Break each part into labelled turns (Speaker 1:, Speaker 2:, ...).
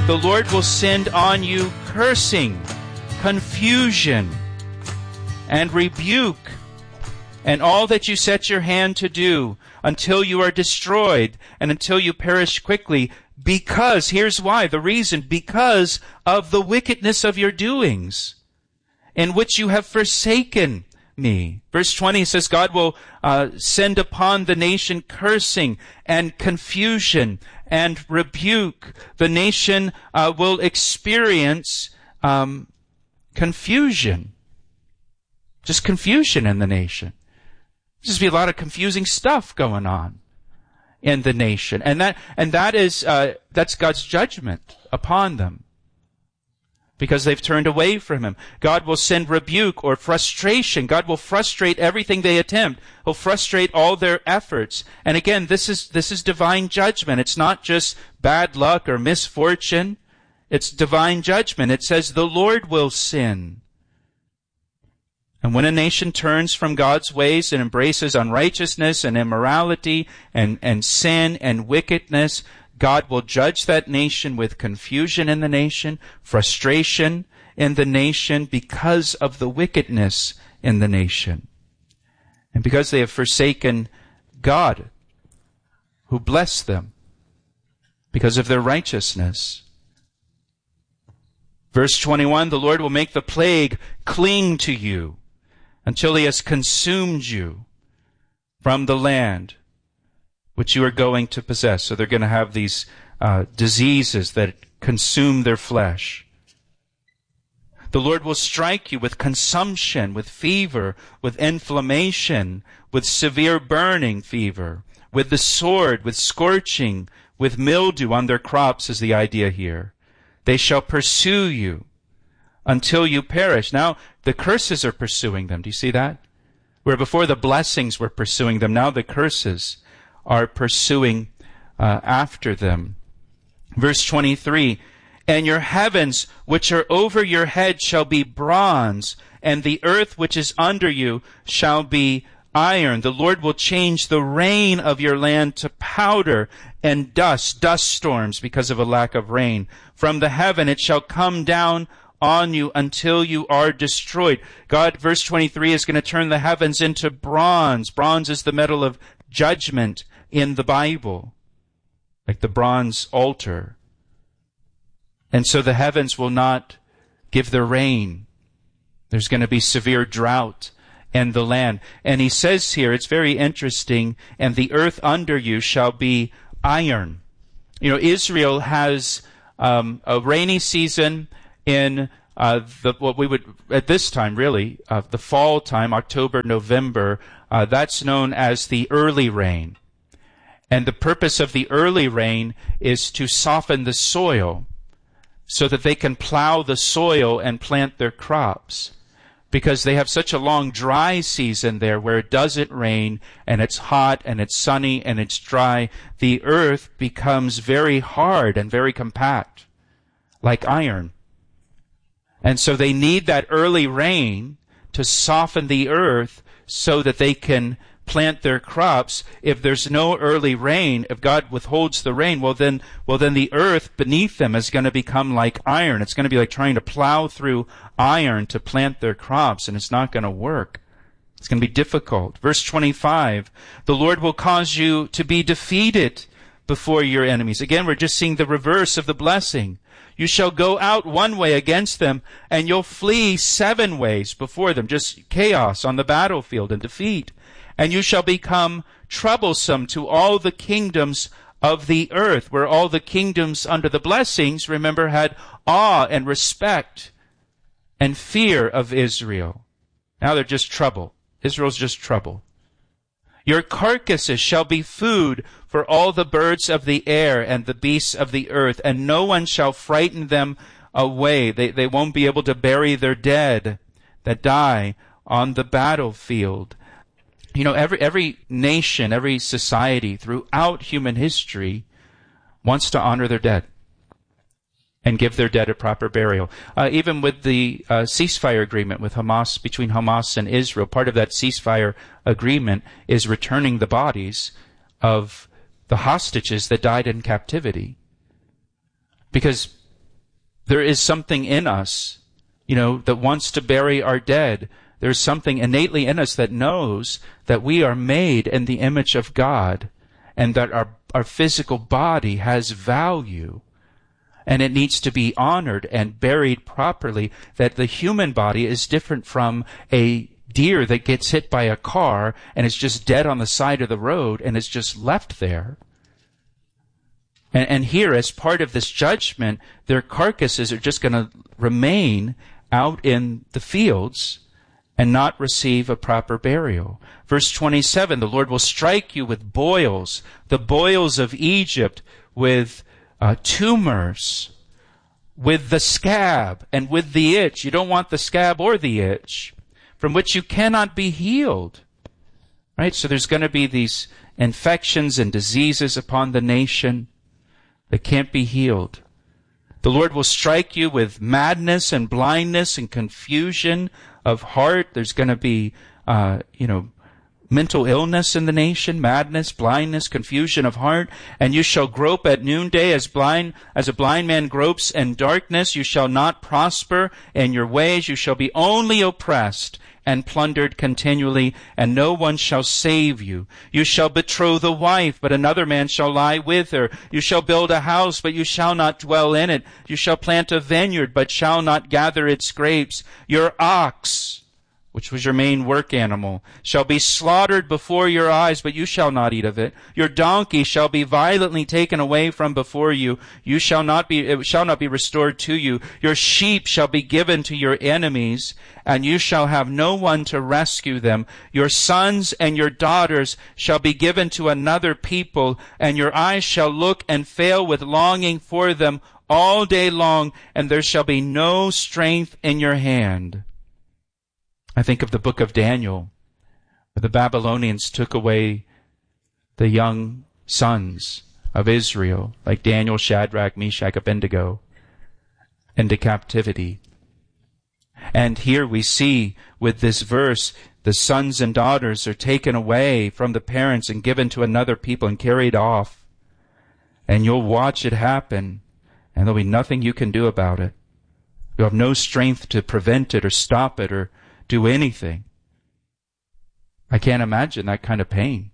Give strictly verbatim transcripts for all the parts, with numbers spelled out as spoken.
Speaker 1: the Lord will send on you cursing, confusion, and rebuke, and all that you set your hand to do, until you are destroyed and until you perish quickly, because, here's why, the reason, because of the wickedness of your doings, in which you have forsaken me. Verse twenty says God will uh, send upon the nation cursing and confusion and rebuke. The nation uh, will experience um, confusion. Just confusion in the nation. There's just be a lot of confusing stuff going on in the nation, and that and that is uh, that's God's judgment upon them, because they've turned away from Him. God will send rebuke or frustration. God will frustrate everything they attempt. He'll frustrate all their efforts. And again, this is this is divine judgment. It's not just bad luck or misfortune. It's divine judgment. It says the Lord will sin. And when a nation turns from God's ways and embraces unrighteousness and immorality and, and sin and wickedness, God will judge that nation with confusion in the nation, frustration in the nation, because of the wickedness in the nation. And because they have forsaken God, who blessed them, because of their righteousness. Verse twenty-one, the Lord will make the plague cling to you until He has consumed you from the land which you are going to possess. So they're going to have these uh, diseases that consume their flesh. The Lord will strike you with consumption, with fever, with inflammation, with severe burning fever, with the sword, with scorching, with mildew on their crops is the idea here. They shall pursue you until you perish. Now, the curses are pursuing them. Do you see that? Where before the blessings were pursuing them, now the curses are pursuing uh, after them. Verse twenty-three, and your heavens which are over your head shall be bronze, and the earth which is under you shall be iron. The Lord will change the rain of your land to powder and dust, dust storms because of a lack of rain. From the heaven it shall come down on you until you are destroyed. God, verse twenty-three, is going to turn the heavens into bronze. Bronze is the metal of judgment in the Bible, like the bronze altar. And so the heavens will not give their rain. There's going to be severe drought in the land. And he says here, it's very interesting, and the earth under you shall be iron. You know, Israel has um, a rainy season in uh, the, what we would, at this time really, uh, the fall time, October, November, uh, that's known as the early rain. And the purpose of the early rain is to soften the soil so that they can plow the soil and plant their crops. Because they have such a long dry season there where it doesn't rain and it's hot and it's sunny and it's dry, the earth becomes very hard and very compact, like iron. And so they need that early rain to soften the earth so that they can plant their crops. If there's no early rain, if God withholds the rain, well then, well then the earth beneath them is going to become like iron. It's going to be like trying to plow through iron to plant their crops, and it's not going to work. It's going to be difficult. Verse twenty-five, the Lord will cause you to be defeated before your enemies. Again, we're just seeing the reverse of the blessing. You shall go out one way against them, and you'll flee seven ways before them. Just chaos on the battlefield and defeat. And you shall become troublesome to all the kingdoms of the earth, where all the kingdoms under the blessings, remember, had awe and respect and fear of Israel. Now they're just trouble. Israel's just trouble. Your carcasses shall be food for all the birds of the air and the beasts of the earth, and no one shall frighten them away. They, they won't be able to bury their dead that die on the battlefield. You know, every every nation, every society throughout human history wants to honor their dead and give their dead a proper burial. Uh, even with the uh, ceasefire agreement with Hamas, between Hamas and Israel, part of that ceasefire agreement is returning the bodies of the hostages that died in captivity. Because there is something in us, you know, that wants to bury our dead. There's something innately in us that knows that we are made in the image of God and that our, our physical body has value and it needs to be honored and buried properly, that the human body is different from a deer that gets hit by a car and is just dead on the side of the road and is just left there. And, and here, as part of this judgment, their carcasses are just going to remain out in the fields and not receive a proper burial. Verse twenty-seven, the Lord will strike you with boils, the boils of Egypt, with uh, tumors, with the scab, and with the itch. You don't want the scab or the itch, from which you cannot be healed. Right? So there's going to be these infections and diseases upon the nation that can't be healed. The Lord will strike you with madness and blindness and confusion of heart. There's going to be, uh, you know, mental illness in the nation, madness, blindness, confusion of heart. And you shall grope at noonday as blind, as a blind man gropes in darkness. You shall not prosper in your ways. You shall be only oppressed and plundered continually, and no one shall save you. You shall betroth a wife, but another man shall lie with her. You shall build a house, but you shall not dwell in it. You shall plant a vineyard, but shall not gather its grapes. Your ox, which was your main work animal, shall be slaughtered before your eyes, but you shall not eat of it. Your donkey shall be violently taken away from before you. You shall not be, it shall not be restored to you. Your sheep shall be given to your enemies, and you shall have no one to rescue them. Your sons and your daughters shall be given to another people, and your eyes shall look and fail with longing for them all day long, and there shall be no strength in your hand. I think of the book of Daniel, where the Babylonians took away the young sons of Israel, like Daniel, Shadrach, Meshach, Abednego, into captivity. And here we see with this verse, the sons and daughters are taken away from the parents and given to another people and carried off. And you'll watch it happen, and there'll be nothing you can do about it. You'll have no strength to prevent it or stop it or do anything. I can't imagine that kind of pain.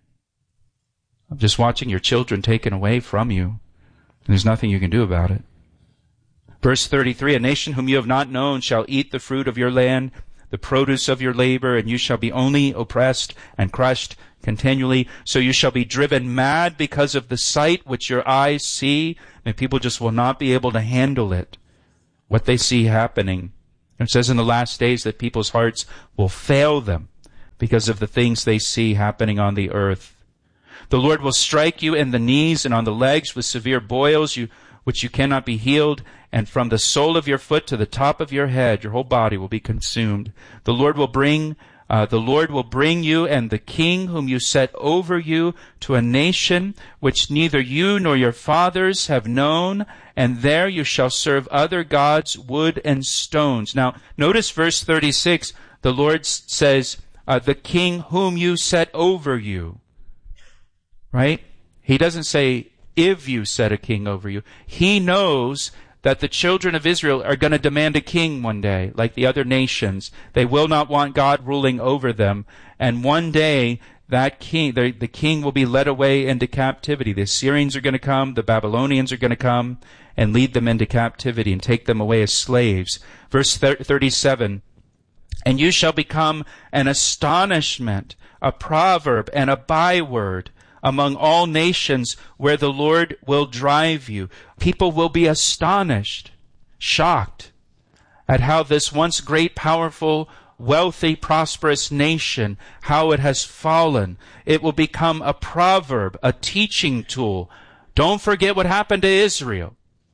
Speaker 1: I'm just watching your children taken away from you, and there's nothing you can do about it. Verse thirty-three, a nation whom you have not known shall eat the fruit of your land, the produce of your labor, and you shall be only oppressed and crushed continually. So you shall be driven mad because of the sight which your eyes see, and people just will not be able to handle it, what they see happening. It says in the last days that people's hearts will fail them because of the things they see happening on the earth. The Lord will strike you in the knees and on the legs with severe boils, you, which you cannot be healed, and from the sole of your foot to the top of your head, your whole body will be consumed. The Lord will bring Uh, the Lord will bring you and the king whom you set over you to a nation which neither you nor your fathers have known, and there you shall serve other gods, wood and stones. Now, notice verse thirty-six. The Lord says, uh, the king whom you set over you. Right? He doesn't say, if you set a king over you. He knows that the children of Israel are going to demand a king one day, like the other nations. They will not want God ruling over them. And one day, that king, the, the king will be led away into captivity. The Assyrians are going to come, the Babylonians are going to come, and lead them into captivity and take them away as slaves. Verse thirty-seven, and you shall become an astonishment, a proverb, and a byword among all nations where the Lord will drive you. People will be astonished, shocked at how this once great, powerful, wealthy, prosperous nation, how it has fallen. It will become a proverb, a teaching tool. Don't forget what happened to Israel.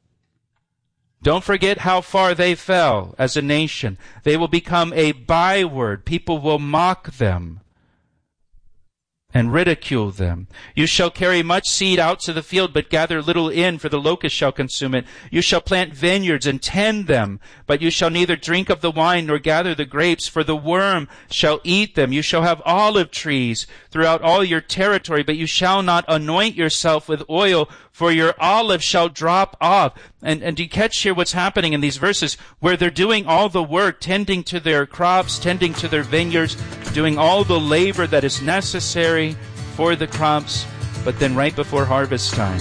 Speaker 1: Don't forget how far they fell as a nation. They will become a byword. People will mock them. and ridicule them. You shall carry much seed out to the field, but gather little in, for the locust shall consume it. You shall plant vineyards and tend them, but you shall neither drink of the wine nor gather the grapes, for the worm shall eat them. You shall have olive trees throughout all your territory, but you shall not anoint yourself with oil, for your olive shall drop off. And, and do you catch here what's happening in these verses, where they're doing all the work, tending to their crops, tending to their vineyards, doing all the labor that is necessary for the crops, but then right before harvest time.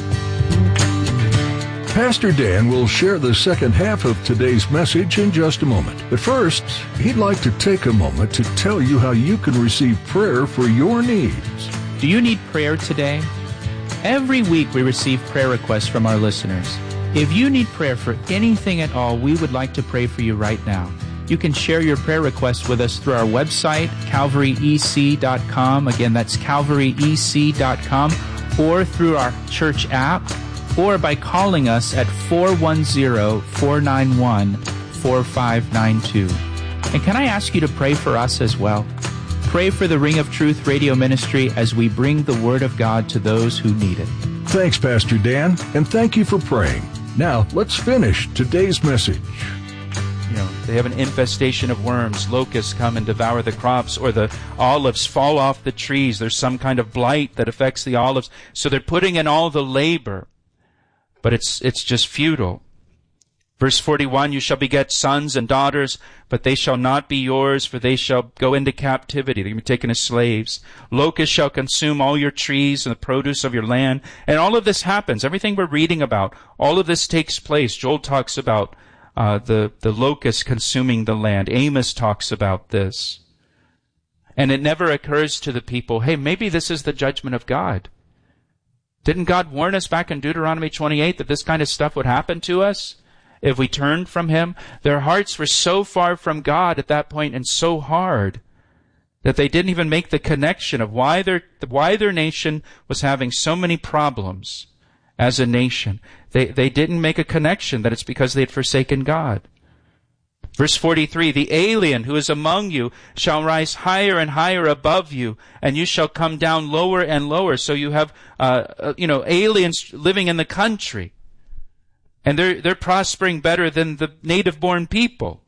Speaker 2: Pastor Dan will share the second half of today's message in just a moment. But first, he'd like to take a moment to tell you how you can receive prayer for your needs.
Speaker 3: Do you need prayer today? Every week we receive prayer requests from our listeners. If you need prayer for anything at all, we would like to pray for you right now. You can share your prayer requests with us through our website, calvary e c dot com. Again, that's calvary e c dot com, or through our church app, or by calling us at four one zero, four nine one, four five nine two. And can I ask you to pray for us as well? Pray for the Ring of Truth radio ministry as we bring the Word of God to those who need it.
Speaker 2: Thanks, Pastor Dan, and thank you for praying. Now, let's finish today's message.
Speaker 1: You know, they have an infestation of worms. Locusts come and devour the crops, or the olives fall off the trees. There's some kind of blight that affects the olives. So they're putting in all the labor, but it's it's just futile. Verse forty-one, you shall beget sons and daughters, but they shall not be yours, for they shall go into captivity. They're going to be taken as slaves. Locusts shall consume all your trees and the produce of your land. And all of this happens. Everything we're reading about, all of this takes place. Joel talks about uh, the, the locusts consuming the land. Amos talks about this. And it never occurs to the people, hey, maybe this is the judgment of God. Didn't God warn us back in Deuteronomy twenty-eight that this kind of stuff would happen to us if we turned from Him? Their hearts were so far from God at that point and so hard that they didn't even make the connection of why their, why their nation was having so many problems as a nation. They, they didn't make a connection that it's because they had forsaken God. Verse forty-three, the alien who is among you shall rise higher and higher above you, and you shall come down lower and lower. So you have, uh, uh, you know, aliens living in the country. And they're, they're prospering better than the native-born people.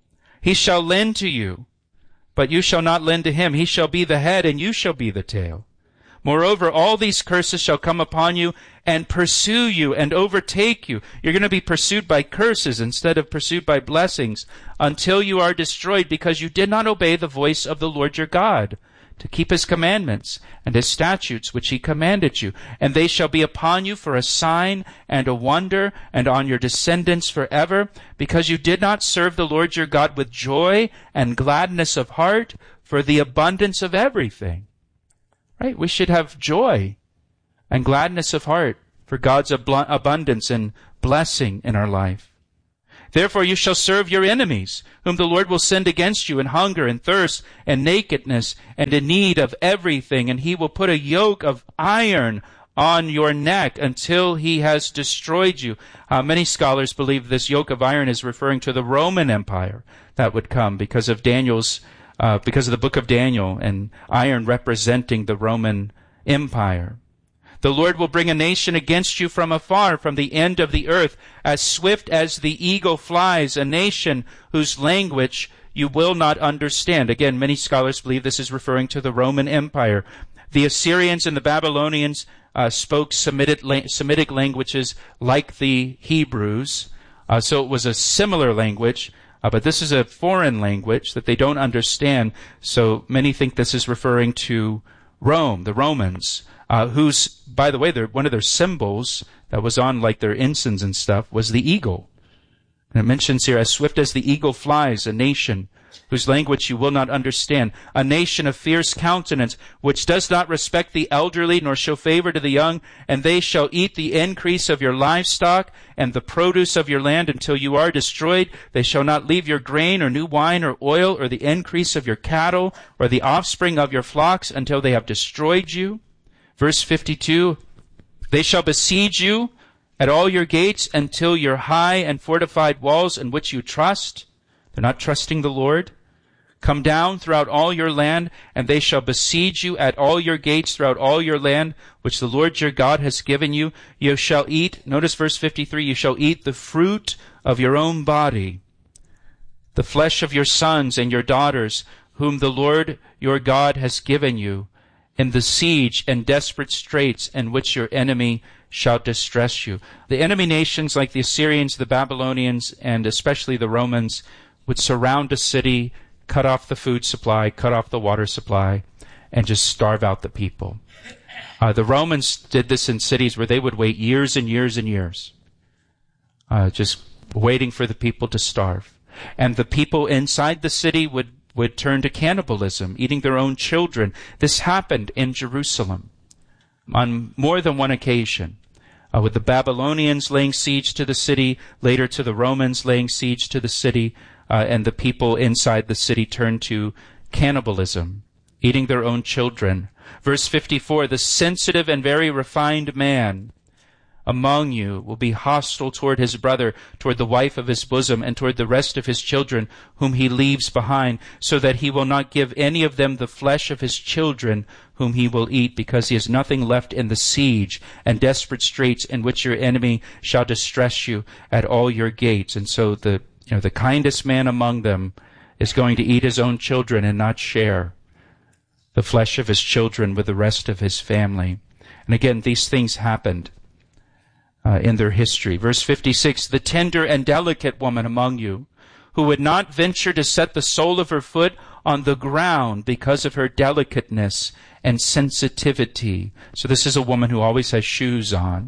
Speaker 1: He shall lend to you, but you shall not lend to him. He shall be the head, and you shall be the tail. Moreover, all these curses shall come upon you and pursue you and overtake you. You're going to be pursued by curses instead of pursued by blessings until you are destroyed, because you did not obey the voice of the Lord your God, to keep His commandments and His statutes which He commanded you. And they shall be upon you for a sign and a wonder, and on your descendants forever, because you did not serve the Lord your God with joy and gladness of heart for the abundance of everything. Right? We should have joy and gladness of heart for God's ab- abundance and blessing in our life. Therefore you shall serve your enemies, whom the Lord will send against you in hunger and thirst and nakedness and in need of everything. And He will put a yoke of iron on your neck until He has destroyed you. Uh, many scholars believe this yoke of iron is referring to the Roman Empire that would come because of Daniel's, uh, because of the book of Daniel, and iron representing the Roman Empire. The Lord will bring a nation against you from afar, from the end of the earth, as swift as the eagle flies, a nation whose language you will not understand. Again, many scholars believe this is referring to the Roman Empire. The Assyrians and the Babylonians uh, spoke Semitic, la- Semitic languages like the Hebrews, uh, so it was a similar language, uh, but this is a foreign language that they don't understand, so many think this is referring to Rome, the Romans. Uh, whose, by the way, their, one of their symbols that was on like their ensigns and stuff was the eagle. And it mentions here, as swift as the eagle flies, a nation whose language you will not understand, a nation of fierce countenance, which does not respect the elderly nor show favor to the young, and they shall eat the increase of your livestock and the produce of your land until you are destroyed. They shall not leave your grain or new wine or oil or the increase of your cattle or the offspring of your flocks until they have destroyed you. Verse fifty-two, they shall besiege you at all your gates until your high and fortified walls in which you trust, they're not trusting the Lord, Come down throughout all your land, and they shall besiege you at all your gates throughout all your land, which the Lord your God has given you. You shall eat, notice verse fifty-three, you shall eat the fruit of your own body, the flesh of your sons and your daughters, whom the Lord your God has given you, in the siege and desperate straits in which your enemy shall distress you. The enemy nations like the Assyrians, the Babylonians, and especially the Romans would surround a city, cut off the food supply, cut off the water supply, and just starve out the people. Uh, the Romans did this in cities where they would wait years and years and years, uh, just waiting for the people to starve. And the people inside the city would, would turn to cannibalism, eating their own children. This happened in Jerusalem on more than one occasion, uh, with the Babylonians laying siege to the city, later to the Romans laying siege to the city, uh, and the people inside the city turned to cannibalism, eating their own children. Verse fifty-four, the sensitive and very refined man among you will be hostile toward his brother, toward the wife of his bosom, and toward the rest of his children, whom he leaves behind, so that he will not give any of them the flesh of his children, whom he will eat, because he has nothing left in the siege and desperate straits in which your enemy shall distress you at all your gates. And so the, you know, the kindest man among them is going to eat his own children and not share the flesh of his children with the rest of his family. And again, these things happened Uh, in their history. Verse fifty-six, the tender and delicate woman among you, who would not venture to set the sole of her foot on the ground because of her delicateness and sensitivity. So this is a woman who always has shoes on.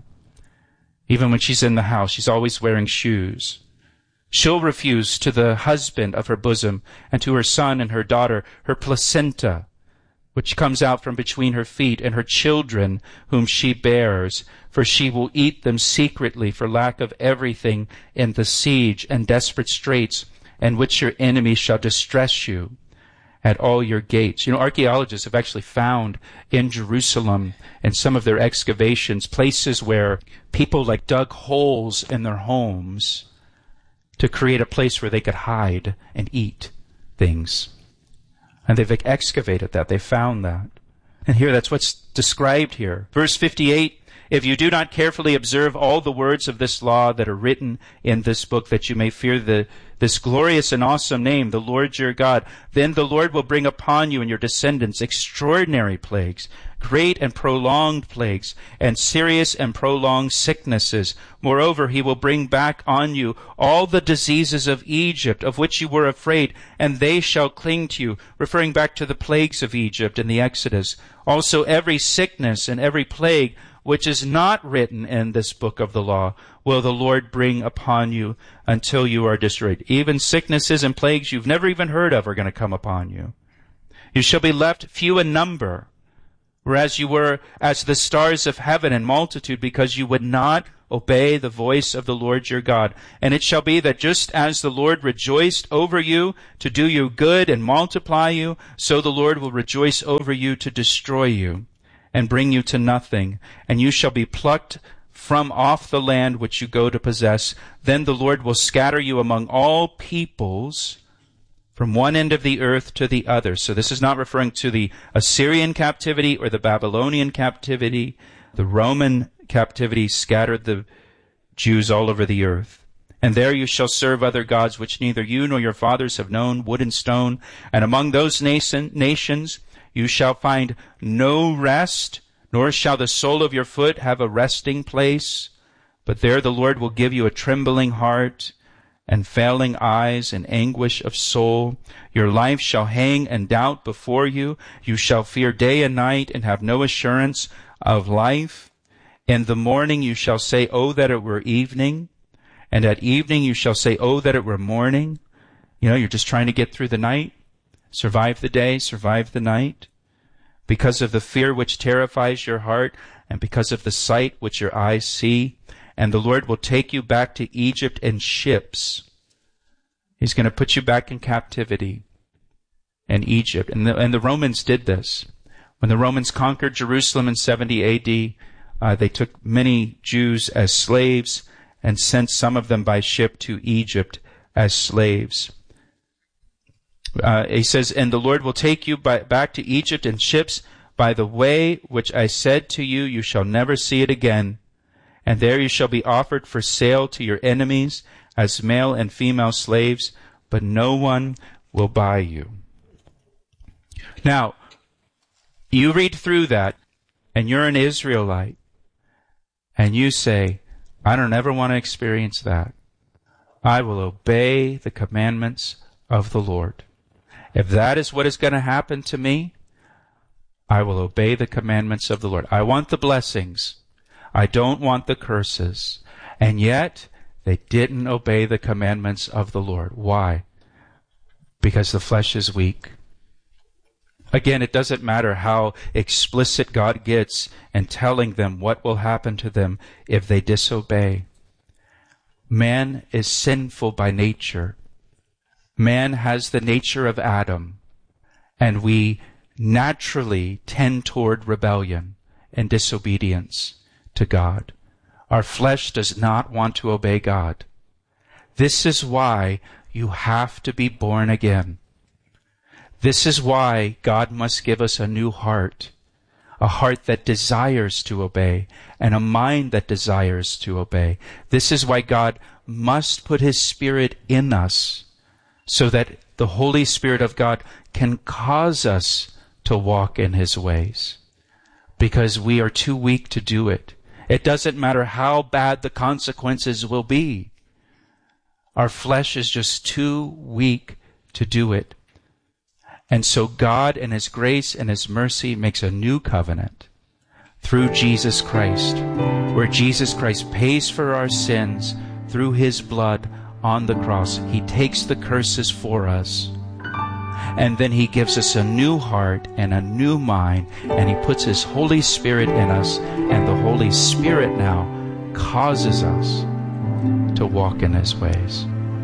Speaker 1: Even when she's in the house, she's always wearing shoes. She'll refuse to the husband of her bosom and to her son and her daughter her placenta, which comes out from between her feet, and her children whom she bears, for she will eat them secretly for lack of everything in the siege and desperate straits in which your enemy shall distress you at all your gates. You know, archaeologists have actually found in Jerusalem, in some of their excavations, places where people like dug holes in their homes to create a place where they could hide and eat things. And they've excavated that. They found that. And here, that's what's described here. Verse fifty-eight, if you do not carefully observe all the words of this law that are written in this book, that you may fear the this glorious and awesome name, the Lord your God, then the Lord will bring upon you and your descendants extraordinary plagues, great and prolonged plagues, and serious and prolonged sicknesses. Moreover, he will bring back on you all the diseases of Egypt, of which you were afraid, and they shall cling to you, referring back to the plagues of Egypt in the Exodus. Also every sickness and every plague which is not written in this book of the law will the Lord bring upon you until you are destroyed. Even sicknesses and plagues you've never even heard of are going to come upon you. You shall be left few in number, whereas you were as the stars of heaven in multitude, because you would not obey the voice of the Lord your God. And it shall be that just as the Lord rejoiced over you to do you good and multiply you, so the Lord will rejoice over you to destroy you and bring you to nothing. And you shall be plucked from off the land which you go to possess. Then the Lord will scatter you among all peoples, from one end of the earth to the other. So this is not referring to the Assyrian captivity or the Babylonian captivity. The Roman captivity scattered the Jews all over the earth. And there you shall serve other gods which neither you nor your fathers have known, wood and stone. And among those nation, nations you shall find no rest, nor shall the sole of your foot have a resting place. But there the Lord will give you a trembling heart and failing eyes and anguish of soul. Your life shall hang in doubt before you. You shall fear day and night and have no assurance of life. In the morning you shall say, oh, that it were evening. And at evening you shall say, oh, that it were morning. You know, you're just trying to get through the night. Survive the day, survive the night. Because of the fear which terrifies your heart, and because of the sight which your eyes see. And the Lord will take you back to Egypt in ships. He's going to put you back in captivity in Egypt. And the, and the Romans did this. When the Romans conquered Jerusalem in seventy A D, uh, they took many Jews as slaves and sent some of them by ship to Egypt as slaves. Uh, he says, and the Lord will take you by, back to Egypt in ships by the way which I said to you, you shall never see it again. And there you shall be offered for sale to your enemies as male and female slaves, but no one will buy you. Now, you read through that, and you're an Israelite, and you say, I don't ever want to experience that. I will obey the commandments of the Lord. If that is what is going to happen to me, I will obey the commandments of the Lord. I want the blessings. I don't want the curses. And yet, they didn't obey the commandments of the Lord. Why? Because the flesh is weak. Again, it doesn't matter how explicit God gets in telling them what will happen to them if they disobey. Man is sinful by nature. Man has the nature of Adam, and we naturally tend toward rebellion and disobedience to God. Our flesh does not want to obey God. This is why you have to be born again. This is why God must give us a new heart, a heart that desires to obey, and a mind that desires to obey. This is why God must put His Spirit in us, so that the Holy Spirit of God can cause us to walk in His ways, because we are too weak to do it. It doesn't matter how bad the consequences will be. Our flesh is just too weak to do it. And so God, in His grace and His mercy, makes a new covenant through Jesus Christ, where Jesus Christ pays for our sins through His blood on the cross. He takes the curses for us. And then He gives us a new heart and a new mind, and He puts His Holy Spirit in us, and the Holy Spirit now causes us to walk in His ways.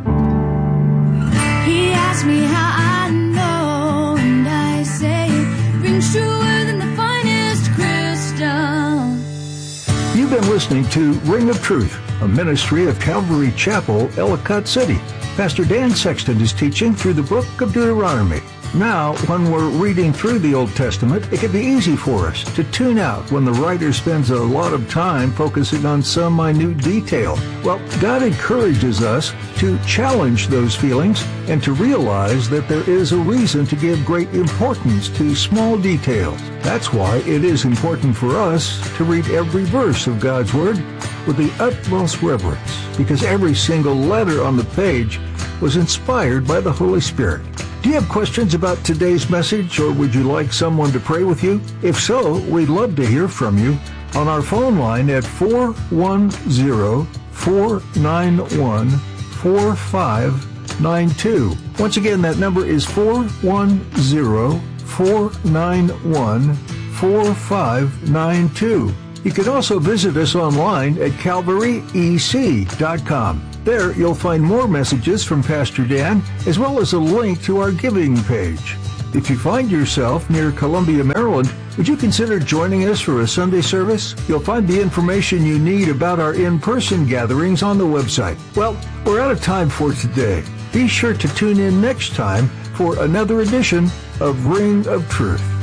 Speaker 4: He asked me how I know, and I say it rings truer than the finest crystal.
Speaker 2: You've been listening to Ring of Truth, a ministry of Calvary Chapel, Ellicott City. Pastor Dan Sexton is teaching through the book of Deuteronomy. Now, when we're reading through the Old Testament, it can be easy for us to tune out when the writer spends a lot of time focusing on some minute detail. Well, God encourages us to challenge those feelings and to realize that there is a reason to give great importance to small details. That's why it is important for us to read every verse of God's Word with the utmost reverence, because every single letter on the page was inspired by the Holy Spirit. Do you have questions about today's message, or would you like someone to pray with you? If so, we'd love to hear from you on our phone line at four one zero, four nine one, four five nine two. Once again, that number is four one zero, four nine one, four five nine two. You can also visit us online at calvary e c dot com. There, you'll find more messages from Pastor Dan, as well as a link to our giving page. If you find yourself near Columbia, Maryland, would you consider joining us for a Sunday service? You'll find the information you need about our in-person gatherings on the website. Well, we're out of time for today. Be sure to tune in next time for another edition of Ring of Truth.